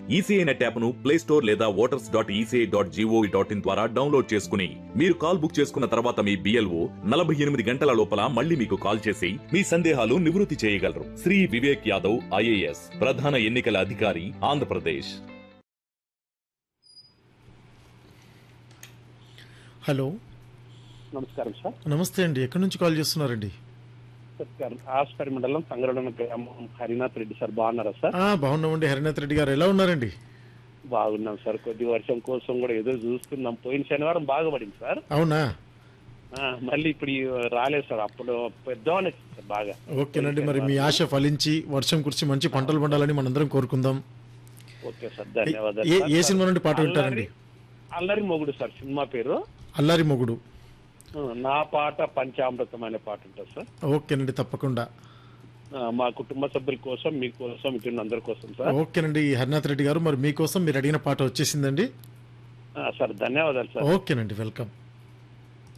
ECI net యాప్ను play store లేదా voters.eci.gov.in ద్వారా డౌన్లోడ్ చేసుకుని మీరు కాల్ బుక్ చేసుకున్న తర్వాత మీ BLO 48 గంటల లోపల మళ్ళీ మీకు కాల్ చేసి మీ సందేహాలు నివృత్తి చేయగలరు. శ్రీ వివేక్ యాదవ్ IAS, ప్రధాన ఎన్నికల అధికారి, ఆంధ్రప్రదేశ్. హలో, నమస్కారం సార్. నమస్తే అండి. ఎక్కడి నుంచి కాల్ చేస్తున్నారండి? సార్ ఆస్పరి మండలం సంగరడన గ్రామం హరినాథ్ రెడ్డి సార్. బాగున్నారా సార్? బాగున్నామండి. హరినాథ్ రెడ్డి గారు ఎలా ఉన్నారండి? బాగున్నాం సార్. కొద్ది వర్షం కోసం కూడా ఏదో చూస్తున్నాం. పోయిన శనివారం బాగా పడింది సార్. అవునా? మళ్ళీ ఇప్పుడు రాలేదు సార్. అప్పుడు పెద్దవాళ్ళే సార్ బాగా. ఓకేనండి, మరి మీ ఆశ ఫలించి వర్షం కురిసి మంచి పంటలు పండాలని మనందరం కోరుకుందాం. ఓకే సార్, ధన్యవాదాలు. ఏ సినిమా నుండి పాట వింటారండి? అల్లరి మొగుడు సార్ సినిమా పేరు. అల్లారి మొగుడు. నా పాట పంచామృతం అనే పాట ఉంటుంది సార్. ఓకేనండి, తప్పకుండా. మా కుటుంబ సభ్యుల కోసం, మీకోసం, ఇటు అందరి కోసం సార్. ఓకేనండి హరినాథ్ రెడ్డి గారు, మరి మీకోసం మీరు అడిగిన పాట వచ్చేసిందండి సార్. ధన్యవాదాలు సార్. ఓకేనండి, వెల్కమ్.